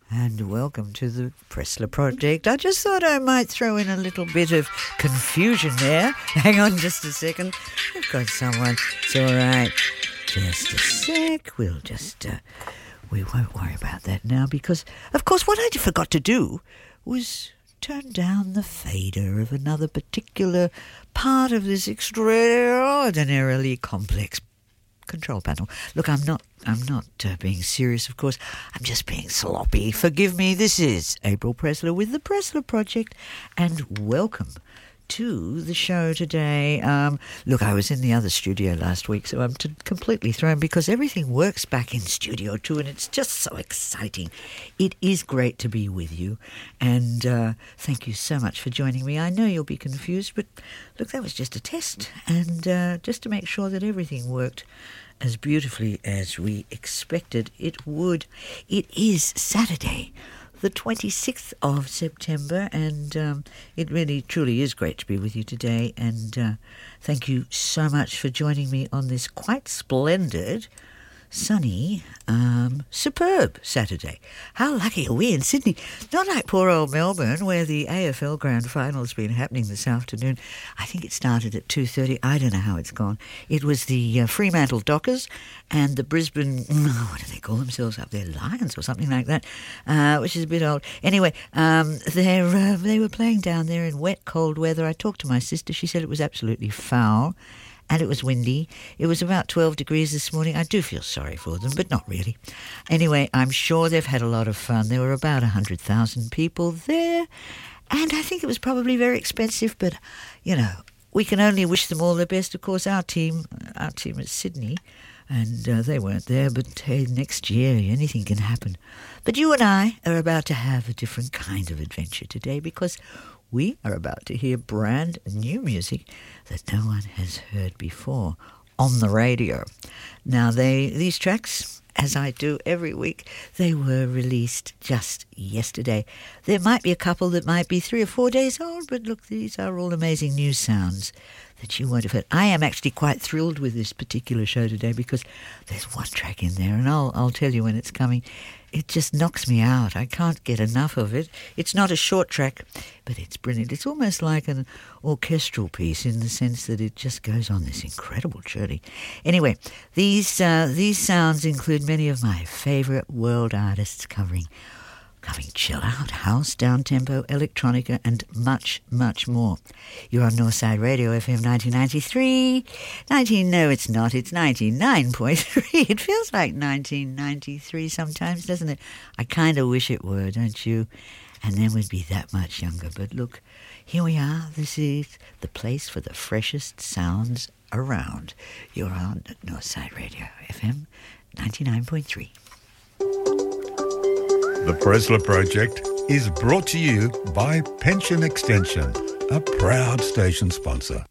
And welcome to the Pressler Project. I just thought I might throw in a little bit of confusion there. Hang on just a second. We've got someone. It's all right. Just a sec. We'll just... we won't worry about that now because, of course, what I forgot to do was turn down the fader of another particular part of this extraordinarily complex control panel. Look, I'm not being serious, of course. I'm just being sloppy. Forgive me. This is April Pressler with the Pressler Project, and welcome to the show today. Look, I was in the other studio last week, so I'm completely thrown because everything works back in Studio 2, and it's just so exciting. It is great to be with you, and thank you so much for joining me. I know you'll be confused, but look, that was just a test, and just to make sure that everything worked as beautifully as we expected it would. It is Saturday, the 26th of September, and it really, truly is great to be with you today, and thank you so much for joining me on this quite splendid, sunny, superb Saturday. How lucky are we in Sydney? Not like poor old Melbourne, where the AFL Grand Final's been happening this afternoon. I think it started at 2:30. I don't know how it's gone. It was the Fremantle Dockers and the Brisbane, what do they call themselves up there, Lions or something like that, which is a bit old. Anyway, they were playing down there in wet, cold weather. I talked to my sister. She said it was absolutely foul. And it was windy. It was about 12 degrees this morning. I do feel sorry for them, but not really. Anyway, I'm sure they've had a lot of fun. There were about 100,000 people there. And I think it was probably very expensive, but, you know, we can only wish them all the best. Of course, our team is Sydney, and they weren't there. But, hey, next year, anything can happen. But you and I are about to have a different kind of adventure today because we are about to hear brand new music that no one has heard before on the radio. Now, these tracks, as I do every week, they were released just yesterday. There might be a couple that might be 3 or 4 days old, but look, these are all amazing new sounds that you won't have heard. I am actually quite thrilled with this particular show today because there's one track in there, and I'll tell you when it's coming. It just knocks me out. I can't get enough of it. It's not a short track, but it's brilliant. It's almost like an orchestral piece in the sense that it just goes on this incredible journey. Anyway, these sounds include many of my favourite world artists covering chill out, house, down-tempo, electronica, and much, much more. You're on Northside Radio, FM 1993. No, it's not. It's 99.3. It feels like 1993 sometimes, doesn't it? I kind of wish it were, don't you? And then we'd be that much younger. But look, here we are. This is the place for the freshest sounds around. You're on Northside Radio, FM 99.3. The Pressler Project is brought to you by Pension Extension, a proud station sponsor.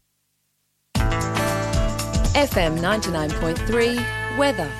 FM 99.3 Weather.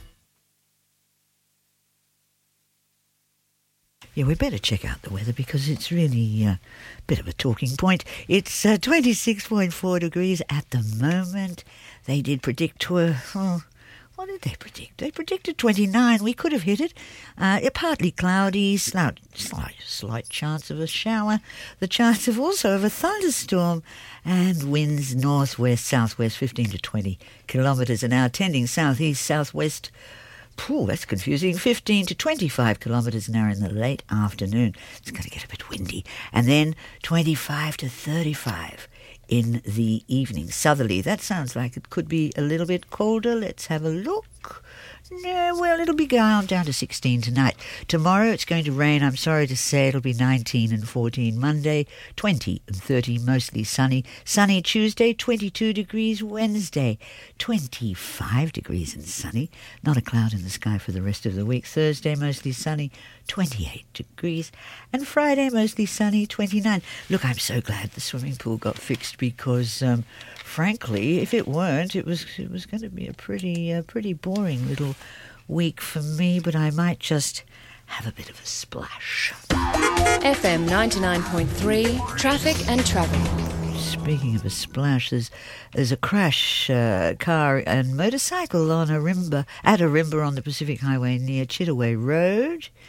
Yeah, we better check out the weather because it's really a bit of a talking point. It's 26.4 degrees at the moment. They did predict what did they predict? They predicted 29. We could have hit it. Partly cloudy, slight chance of a shower. The chance of also of a thunderstorm. And winds northwest, southwest, 15 to 20 kilometres an hour, tending southeast, southwest. That's confusing. 15 to 25 kilometres an hour in the late afternoon. It's going to get a bit windy. And then 25 to 35 in the evening. Southerly. That sounds like it could be a little bit colder. Let's have a look. No, well, it'll be down to 16 tonight. Tomorrow it's going to rain. I'm sorry to say it'll be 19 and 14. Monday, 20 and 30, mostly sunny. Sunny Tuesday, 22 degrees. Wednesday, 25 degrees and sunny. Not a cloud in the sky for the rest of the week. Thursday, mostly sunny, 28 degrees. And Friday, mostly sunny, 29. Look, I'm so glad the swimming pool got fixed because, frankly, if it weren't, it was going to be a pretty boring little week for me, but I might just have a bit of a splash. FM 99.3 Traffic and Travel. Speaking of a splash, there's a crash, car and motorcycle at Ourimbah on the Pacific Highway near Chittaway Road.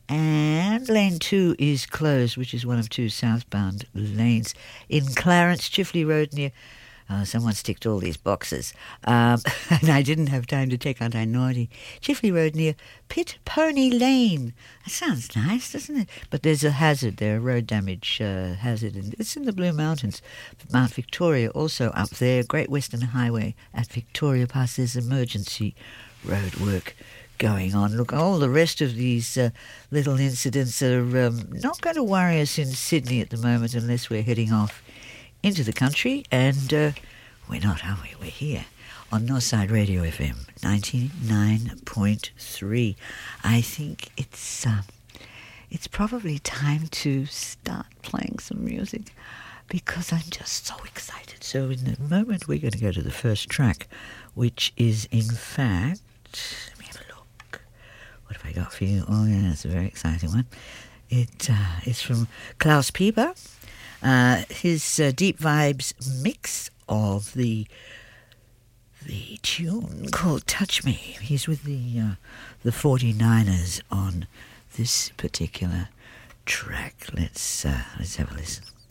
And lane 2 is closed, which is one of 2 southbound lanes in Clarence, Chifley Road near... someone's ticked all these boxes. And I didn't have time to take out Naughty. Chifley Road near Pit Pony Lane. That sounds nice, doesn't it? But there's a hazard there, a road damage hazard. And it's in the Blue Mountains. Mount Victoria also up there. Great Western Highway at Victoria Pass. There's emergency road work going on. Look, all the rest of these little incidents are not going to worry us in Sydney at the moment unless we're heading off into the country, and we're not, are we? We're here on Northside Radio FM 99.3. I think it's probably time to start playing some music because I'm just so excited. So in a moment we're going to go to the first track, which is in fact, let me have a look. What have I got for you? Oh yeah, it's a very exciting one. It's from Klaus Pieper. His Deep Vibes mix of the tune called Touch Me. He's with the 49ers on this particular track. Let's have a listen.